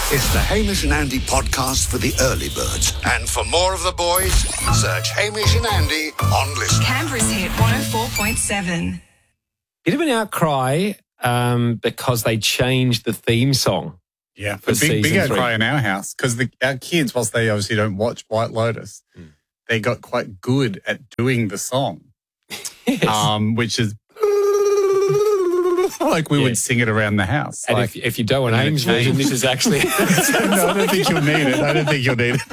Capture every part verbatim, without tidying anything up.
It's the Hamish and Andy podcast for the early birds. And for more of the boys, search Hamish and Andy on Listen. Canberra's hit one oh four point seven. Bit of an outcry um, because they changed the theme song. Yeah, for the big, big season three. outcry in our house because our kids, whilst they obviously don't watch White Lotus, mm. they got quite good at doing the song, Yes. um, which is like we Yeah. would sing it around the house. And like, if, if you don't want Ames' version, this is actually... no, I don't think you'll need it. I don't think you'll need it.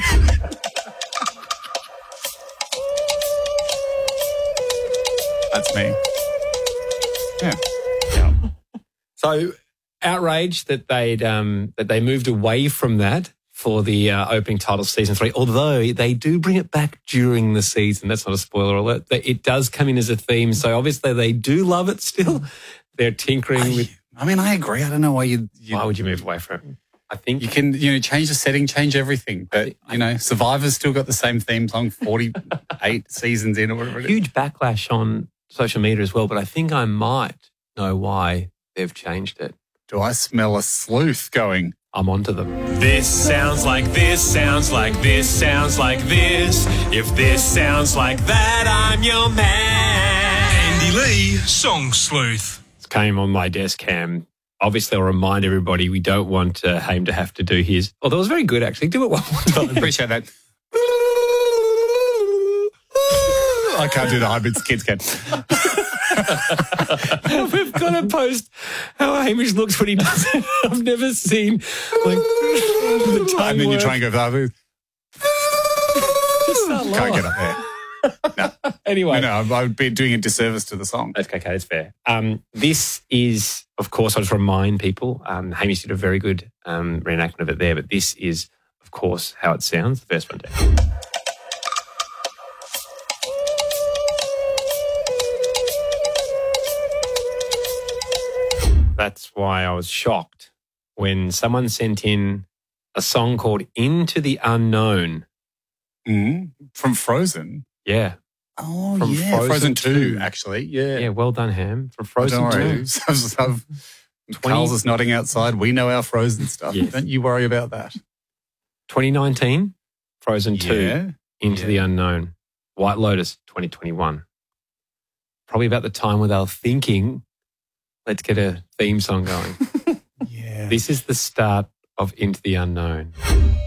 That's me. Yeah. yeah. So outraged that they'd um, that they moved away from that for the uh, opening title of season three, although they do bring it back during the season. That's not a spoiler alert. It does come in as a theme, so obviously they do love it still. They're tinkering I, with... I mean, I agree. I don't know why you... you Why would you move away from it? I think... You can, you know, change the setting, change everything. But, you know, Survivor's still got the same theme song forty-eight seasons in or whatever it is. Huge backlash on social media as well, but I think I might know why they've changed it. Do I smell a sleuth going? I'm onto them. This sounds like this, sounds like this, sounds like this. If this sounds like that, I'm your man. Andy Lee, Song Sleuth. It came on my desk cam. Obviously, I'll remind everybody we don't want uh, Haim to have to do his. Oh, that was very good, actually. Do it one more time. Appreciate that. I can't do the hybrids kids can. We've got to post how Hamish looks when he does it. I've never seen like the tongue And then you work. try and go for that. It's not Can't low. get up there. No. Anyway. No, no, I would be doing a disservice to the song. That's okay, that's fair. Um, this is, of course, I'll just remind people, um, Hamish did a very good um, reenactment of it there, but this is, of course, how it sounds. The first one down. That's why I was shocked when someone sent in a song called Into the Unknown. Mm, from Frozen. Yeah. Oh, From yeah. Frozen Frozen, two, two. actually. Yeah. Yeah, well done, Ham. From Frozen Don't worry. two. So- so- Carl's is nodding outside. We know our Frozen stuff. Yes. Don't you worry about that. twenty nineteen, Frozen two, Yeah. Into Yeah. the Unknown. White Lotus, twenty twenty-one. Probably about the time where they were thinking, let's get a theme song going. Yeah. This is the start of Into the Unknown.